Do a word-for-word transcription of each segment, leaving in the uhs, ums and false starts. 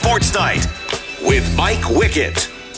Sports Night with Mike Wickett.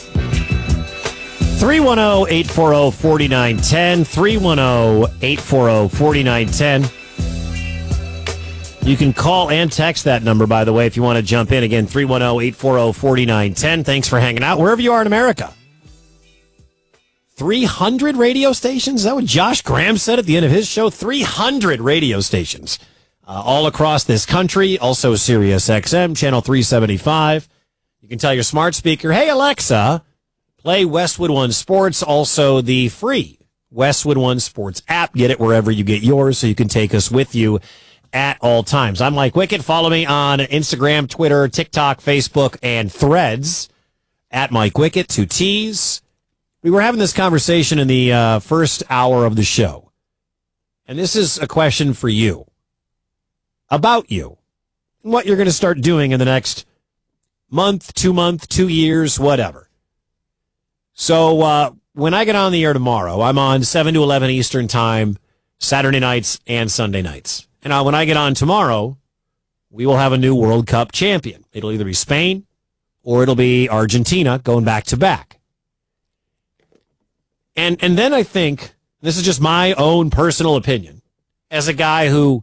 three one zero, eight four zero, four nine one zero. three one zero, eight four zero, four nine one zero. You can call and text that number, by the way, if you want to jump in. Again, three one zero, eight four zero, four nine one zero. Thanks for hanging out, wherever you are in America. three hundred radio stations? Is that what Josh Graham said at the end of his show? three hundred radio stations uh, all across this country. Also Sirius X M, channel three seventy-five. You can tell your smart speaker, hey, Alexa, play Westwood One Sports. Also the free Westwood One Sports app. Get it wherever you get yours so you can take us with you at all times. I'm Mike Wickett. Follow me on Instagram, Twitter, TikTok, Facebook, and Threads at Mike Wickett, two T's. We were having this conversation in the uh, first hour of the show, and this is a question for you, about you, and what you're going to start doing in the next month, two month, two years, whatever. So uh, when I get on the air tomorrow, I'm on seven to eleven Eastern time, Saturday nights and Sunday nights. And uh, when I get on tomorrow, we will have a new World Cup champion. It'll either be Spain or it'll be Argentina going back to back. And and then I think, this is just my own personal opinion, as a guy who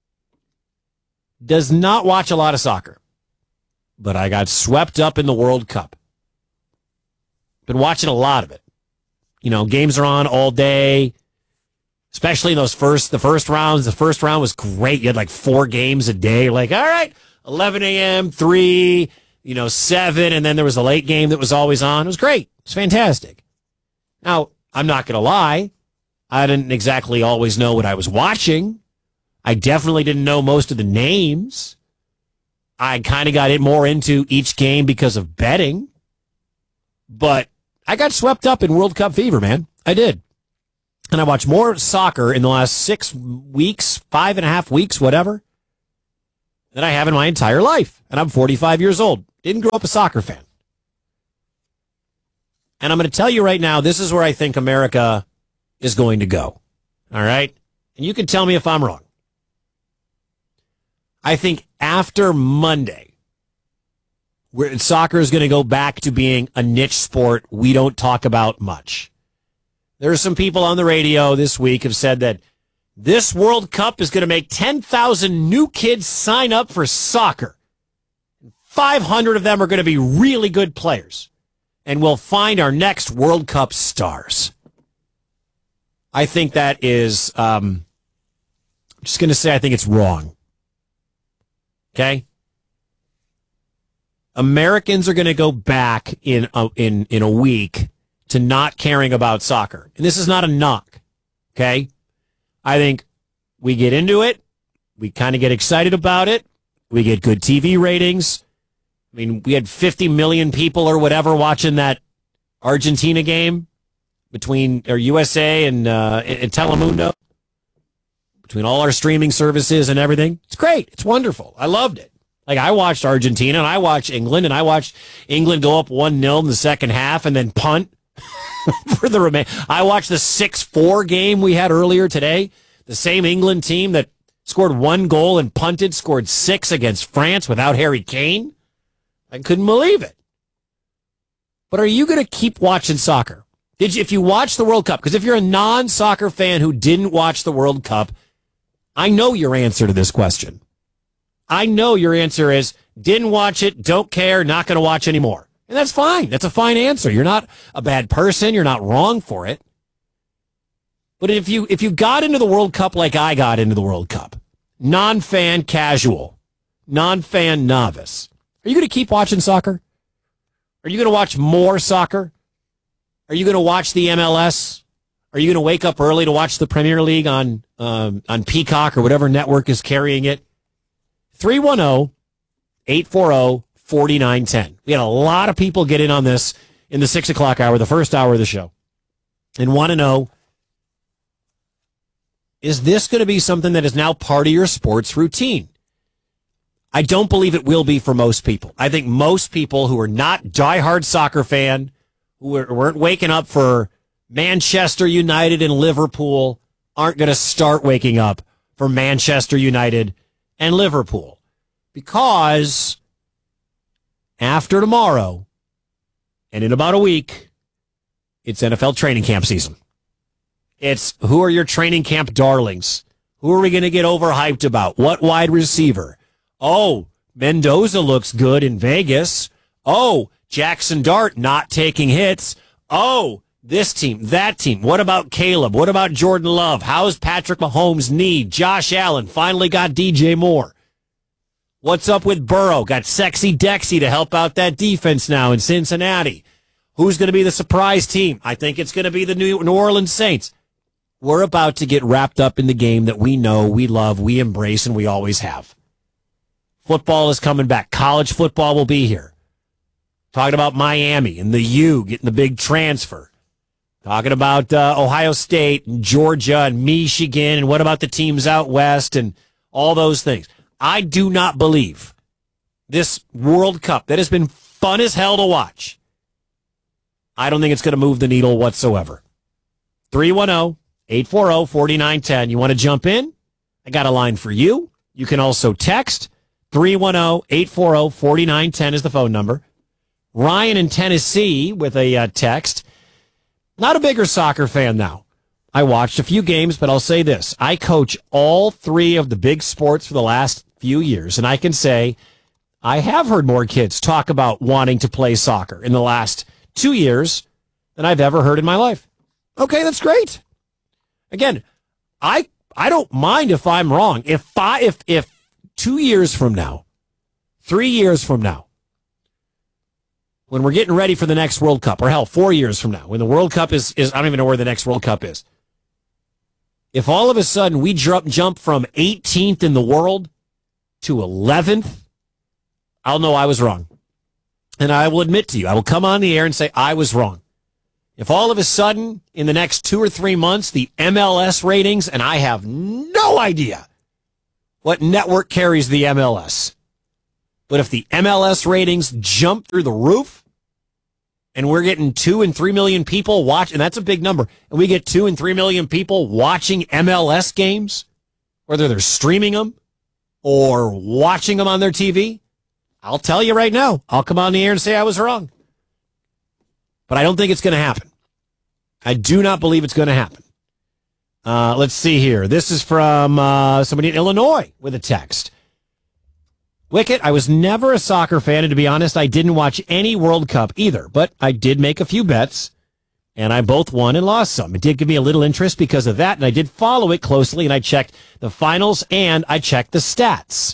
does not watch a lot of soccer, but I got swept up in the World Cup. Been watching a lot of it. You know, games are on all day, especially in those first, the first rounds. The first round was great. You had like four games a day. Like, all right, eleven a.m., three, you know, seven, and then there was a late game that was always on. It was great. It was fantastic. Now, I'm not going to lie. I didn't exactly always know what I was watching. I definitely didn't know most of the names. I kind of got it more into each game because of betting. But I got swept up in World Cup fever, man. I did. And I watched more soccer in the last six weeks, five and a half weeks, whatever, than I have in my entire life. And I'm forty-five years old. Didn't grow up a soccer fan. And I'm going to tell you right now, this is where I think America is going to go. All right? And you can tell me if I'm wrong. I think after Monday, where soccer is going to go back to being a niche sport we don't talk about much. There are some people on the radio this week have said that this World Cup is going to make ten thousand new kids sign up for soccer. five hundred of them are going to be really good players. And we'll find our next World Cup stars. I think that is, um, I'm just going to say I think it's wrong. Okay? Americans are going to go back in a, in in a week to not caring about soccer. And this is not a knock. Okay? I think we get into it. We kind of get excited about it. We get good T V ratings. I mean, we had fifty million people or whatever watching that Argentina game between or U S A and, uh, and Telemundo, between all our streaming services and everything. It's great. It's wonderful. I loved it. Like, I watched Argentina and I watched England and I watched England go up one nil in the second half and then punt for the remain. I watched the six four game we had earlier today. The same England team that scored one goal and punted scored six against France without Harry Kane. I couldn't believe it. But are you going to keep watching soccer? Did you, if you watch the World Cup, because if you're a non-soccer fan who didn't watch the World Cup, I know your answer to this question. I know your answer is, didn't watch it, don't care, not going to watch anymore. And that's fine. That's a fine answer. You're not a bad person. You're not wrong for it. But if you if you got into the World Cup like I got into the World Cup, non-fan casual, non-fan novice, are you going to keep watching soccer? Are you going to watch more soccer? Are you going to watch the M L S? Are you going to wake up early to watch the Premier League on um, on Peacock or whatever network is carrying it? three one zero, eight four zero, four nine one zero. We had a lot of people get in on this in the six o'clock hour, the first hour of the show, and want to know, is this going to be something that is now part of your sports routine? I don't believe it will be for most people. I think most people who are not diehard soccer fan, who weren't waking up for Manchester United and Liverpool, aren't going to start waking up for Manchester United and Liverpool. Because after tomorrow, and in about a week, it's N F L training camp season. It's who are your training camp darlings? Who are we going to get overhyped about? What wide receiver? Oh, Mendoza looks good in Vegas. Oh, Jackson Dart not taking hits. Oh, this team, that team. What about Caleb? What about Jordan Love? How's Patrick Mahomes' knee? Josh Allen finally got D J Moore. What's up with Burrow? Got Sexy Dexy to help out that defense now in Cincinnati. Who's going to be the surprise team? I think it's going to be the New Orleans Saints. We're about to get wrapped up in the game that we know, we love, we embrace, and we always have. Football is coming back. College football will be here. Talking about Miami and the U getting the big transfer. Talking about uh, Ohio State and Georgia and Michigan and what about the teams out west and all those things. I do not believe this World Cup that has been fun as hell to watch. I don't think it's going to move the needle whatsoever. three one zero, eight four zero, four nine one zero. You want to jump in? I got a line for you. You can also text. three one zero, eight four zero, four nine one zero is the phone number. Ryan in Tennessee with a uh, text. Not a bigger soccer fan now. I watched a few games, but I'll say this. I coach all three of the big sports for the last few years, and I can say I have heard more kids talk about wanting to play soccer in the last two years than I've ever heard in my life. Okay, that's great. Again, I I don't mind if I'm wrong. If I, if if two years from now, three years from now, when we're getting ready for the next World Cup, or hell, four years from now, when the World Cup is, is I don't even know where the next World Cup is. If all of a sudden we jump, jump from eighteenth in the world to eleventh, I'll know I was wrong. And I will admit to you, I will come on the air and say I was wrong. If all of a sudden, in the next two or three months, the M L S ratings, and I have no idea what network carries the M L S, but if the M L S ratings jump through the roof, and we're getting two and three million people watch, and that's a big number, and we get two and three million people watching M L S games, whether they're streaming them or watching them on their T V, I'll tell you right now, I'll come on the air and say I was wrong. But I don't think it's going to happen. I do not believe it's going to happen. Uh, let's see here. This is from uh, somebody in Illinois with a text. Wicket, I was never a soccer fan, and to be honest, I didn't watch any World Cup either, but I did make a few bets, and I both won and lost some. It did give me a little interest because of that, and I did follow it closely, and I checked the finals, and I checked the stats.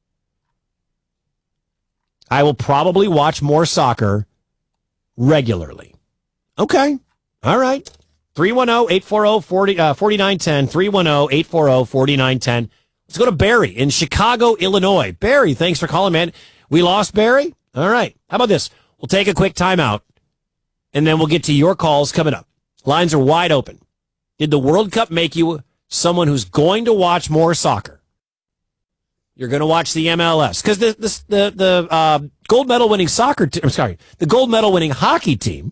I will probably watch more soccer regularly. Okay. All right. three one zero, eight four zero, four nine one zero, three one zero, eight four zero, four nine one zero. Let's go to Barry in Chicago, Illinois. Barry, thanks for calling, man. We lost Barry? All right. How about this? We'll take a quick timeout, and then we'll get to your calls coming up. Lines are wide open. Did the World Cup make you someone who's going to watch more soccer? You're going to watch the M L S. Because the, the, the, the uh, gold medal winning soccer team, I'm sorry, the gold medal winning hockey team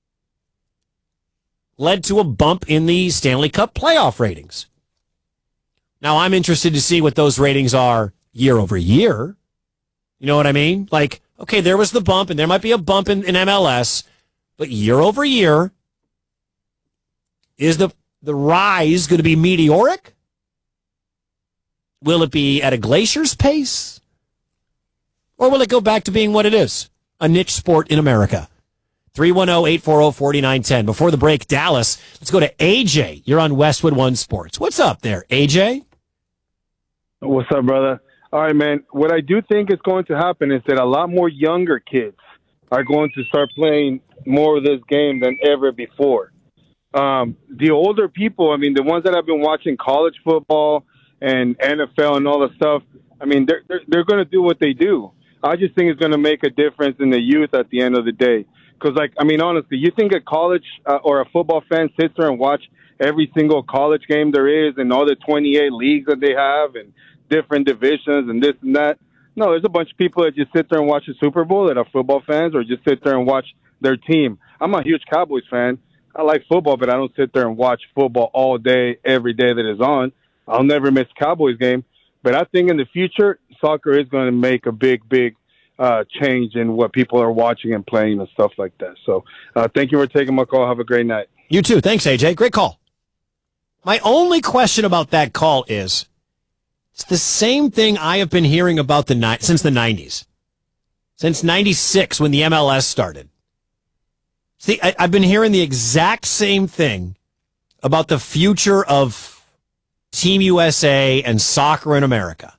led to a bump in the Stanley Cup playoff ratings. Now, I'm interested to see what those ratings are year over year. You know what I mean? Like, okay, there was the bump, and there might be a bump in, in M L S, but year over year, is the, the rise going to be meteoric? Will it be at a glacier's pace? Or will it go back to being what it is, a niche sport in America? three one zero, eight four zero, four nine one zero. Before the break, Dallas, let's go to A J. You're on Westwood One Sports. What's up there, A J? What's up, brother? All right, man. What I do think is going to happen is that a lot more younger kids are going to start playing more of this game than ever before. Um, the older people, I mean, the ones that have been watching college football and N F L and all that stuff, I mean, they're, they're, they're going to do what they do. I just think it's going to make a difference in the youth at the end of the day. Because, like, I mean, honestly, you think a college uh, or a football fan sits there and watch every single college game there is and all the twenty-eight leagues that they have and different divisions and this and that? No, there's a bunch of people that just sit there and watch the Super Bowl that are football fans or just sit there and watch their team. I'm a huge Cowboys fan. I like football, but I don't sit there and watch football all day, every day that is on. I'll never miss a Cowboys game. But I think in the future, soccer is going to make a big, big uh, change in what people are watching and playing and stuff like that. So uh, thank you for taking my call. Have a great night. You too. Thanks, A J. Great call. My only question about that call is, it's the same thing I have been hearing about the ni- since the nineties. Since ninety-six, when the M L S started. See, I, I've been hearing the exact same thing about the future of Team U S A and soccer in America.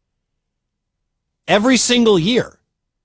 Every single year,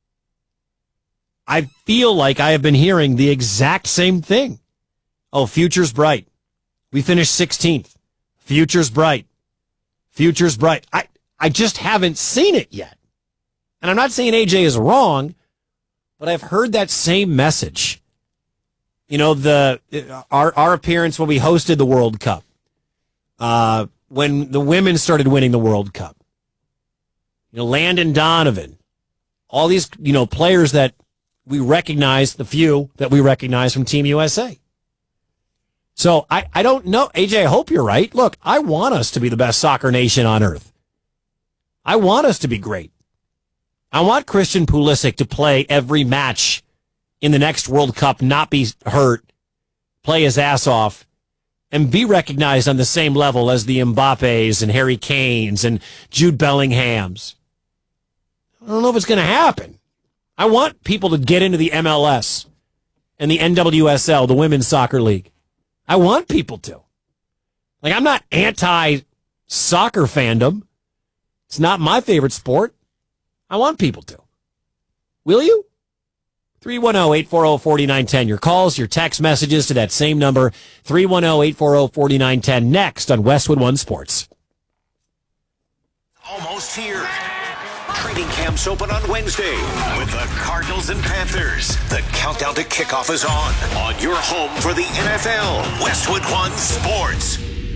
I feel like I have been hearing the exact same thing. Oh, future's bright. We finished sixteenth. Future's bright. Future's bright. I, I just haven't seen it yet. And I'm not saying A J is wrong, but I've heard that same message. You know, the our our appearance when we hosted the World Cup, uh, when the women started winning the World Cup. You know, Landon Donovan, all these, you know, players that we recognize, the few that we recognize from Team U S A. So I, I don't know. A J, I hope you're right. Look, I want us to be the best soccer nation on earth. I want us to be great. I want Christian Pulisic to play every match in the next World Cup, not be hurt, play his ass off, and be recognized on the same level as the Mbappes and Harry Kanes and Jude Bellinghams. I don't know if it's going to happen. I want people to get into the M L S and the N W S L, the Women's Soccer League. I want people to. Like, I'm not anti-soccer fandom. It's not my favorite sport. I want people to. Will you? three one zero, eight four zero, four nine one zero. Your calls, your text messages to that same number, three one zero, eight four zero, four nine one zero. Next on Westwood One Sports. Almost here. Training camps open on Wednesday with the Cardinals and Panthers. The countdown to kickoff is on. On your home for the N F L, Westwood One Sports.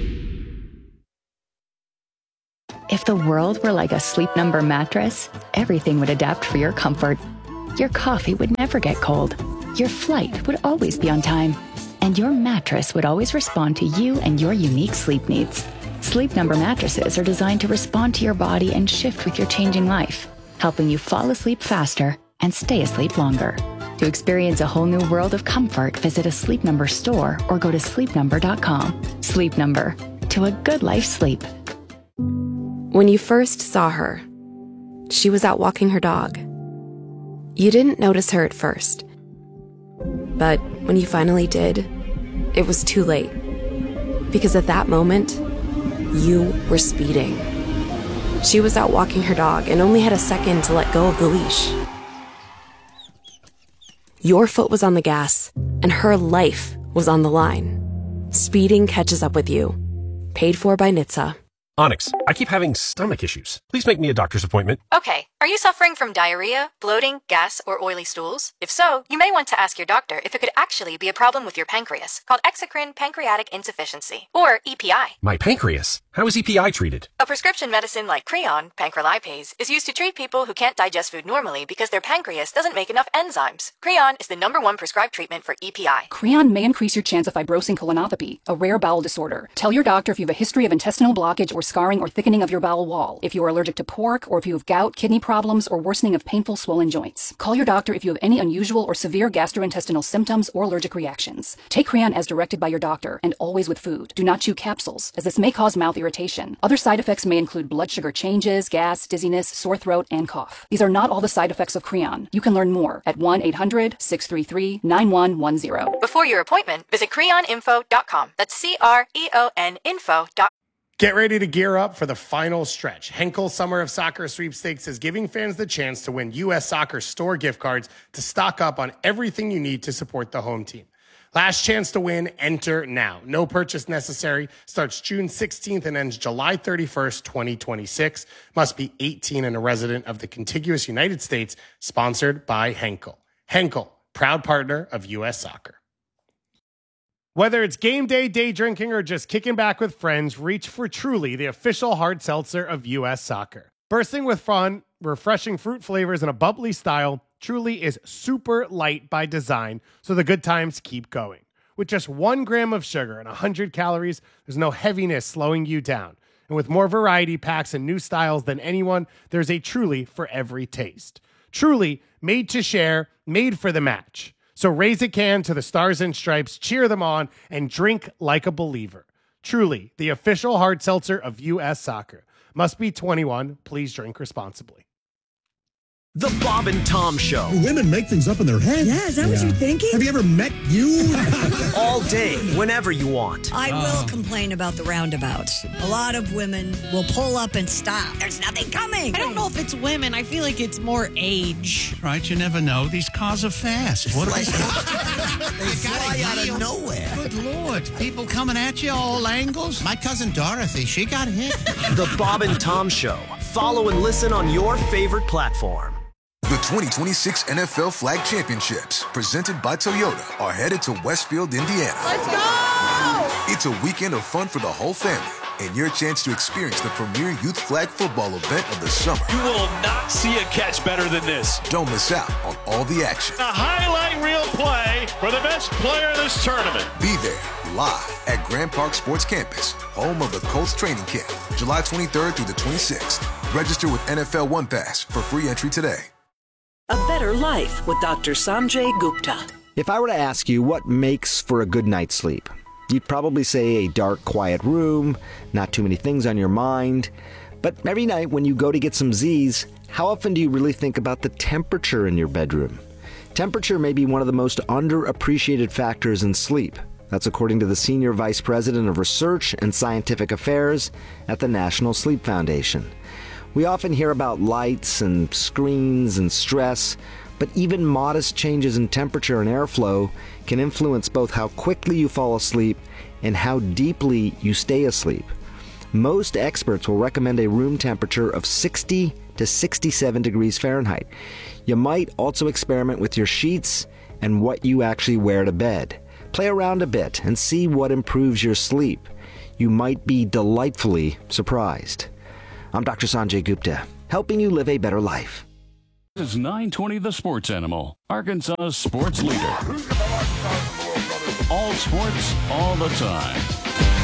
If the world were like a Sleep Number mattress, everything would adapt for your comfort. Your coffee would never get cold. Your flight would always be on time. And your mattress would always respond to you and your unique sleep needs. Sleep Number mattresses are designed to respond to your body and shift with your changing life, helping you fall asleep faster and stay asleep longer. To experience a whole new world of comfort, visit a Sleep Number store or go to sleep number dot com. Sleep Number. To a good life sleep. When you first saw her, she was out walking her dog. You didn't notice her at first. But when you finally did, it was too late. Because at that moment, you were speeding. She was out walking her dog and only had a second to let go of the leash. Your foot was on the gas, and her life was on the line. Speeding catches up with you. Paid for by N H T S A. Onyx, I keep having stomach issues. Please make me a doctor's appointment. Okay, are you suffering from diarrhea, bloating, gas, or oily stools? If so, you may want to ask your doctor if it could actually be a problem with your pancreas, called exocrine pancreatic insufficiency, or E P I. My pancreas? How is E P I treated? A prescription medicine like Creon, pancrelipase, is used to treat people who can't digest food normally because their pancreas doesn't make enough enzymes. Creon is the number one prescribed treatment for E P I. Creon may increase your chance of fibrosing colonopathy, a rare bowel disorder. Tell your doctor if you have a history of intestinal blockage or scarring or thickening of your bowel wall, if you are allergic to pork, or if you have gout, kidney problems, or worsening of painful swollen joints. Call your doctor if you have any unusual or severe gastrointestinal symptoms or allergic reactions. Take Creon as directed by your doctor, and always with food. Do not chew capsules, as this may cause mouth irritation. Other side effects may include blood sugar changes, gas, dizziness, sore throat, and cough. These are not all the side effects of Creon. You can learn more at one eight hundred, six three three, nine one one zero. Before your appointment, visit creon info dot com. That's C R E O N info dot com. Get ready to gear up for the final stretch. Henkel Summer of Soccer Sweepstakes is giving fans the chance to win U S Soccer store gift cards to stock up on everything you need to support the home team. Last chance to win, enter now. No purchase necessary. Starts June sixteenth and ends July thirty-first, twenty twenty-six. Must be eighteen and a resident of the contiguous United States. Sponsored by Henkel. Henkel, proud partner of U S Soccer. Whether it's game day, day drinking, or just kicking back with friends, reach for Truly, the official hard seltzer of U S Soccer. Bursting with fun, refreshing fruit flavors, and a bubbly style, Truly is super light by design, so the good times keep going. With just one gram of sugar and one hundred calories, there's no heaviness slowing you down. And with more variety packs and new styles than anyone, there's a Truly for every taste. Truly, made to share, made for the match. So raise a can to the Stars and Stripes, cheer them on, and drink like a believer. Truly, the official hard seltzer of U S Soccer. Must be twenty-one. Please drink responsibly. The Bob and Tom Show. Women make things up in their head. Yeah, is that yeah. what you're thinking? Have you ever met you? All day, whenever you want. I oh. will complain about the roundabouts. A lot of women will pull up and stop. There's nothing coming. I don't know if it's women. I feel like it's more age. Right, you never know. These cars are fast. What are they? They fly out of nowhere. Good Lord. People coming at you all angles. My cousin Dorothy, she got hit. The Bob and Tom Show. Follow and listen on your favorite platform. The twenty twenty-six N F L Flag Championships, presented by Toyota, are headed to Westfield, Indiana. Let's go! It's a weekend of fun for the whole family and your chance to experience the premier youth flag football event of the summer. You will not see a catch better than this. Don't miss out on all the action. A highlight reel play for the best player in this tournament. Be there live at Grand Park Sports Campus, home of the Colts training camp, July twenty-third through the twenty-sixth. Register with N F L One Pass for free entry today. A better life with Doctor Sanjay Gupta. If I were to ask you what makes for a good night's sleep, you'd probably say a dark, quiet room, not too many things on your mind. But every night when you go to get some Z's, how often do you really think about the temperature in your bedroom? Temperature may be one of the most underappreciated factors in sleep. That's according to the Senior Vice President of Research and Scientific Affairs at the National Sleep Foundation. We often hear about lights and screens and stress, but even modest changes in temperature and airflow can influence both how quickly you fall asleep and how deeply you stay asleep. Most experts will recommend a room temperature of sixty to sixty-seven degrees Fahrenheit. You might also experiment with your sheets and what you actually wear to bed. Play around a bit and see what improves your sleep. You might be delightfully surprised. I'm Doctor Sanjay Gupta, helping you live a better life. This is nine twenty The Sports Animal, Arkansas sports leader. All sports, all the time.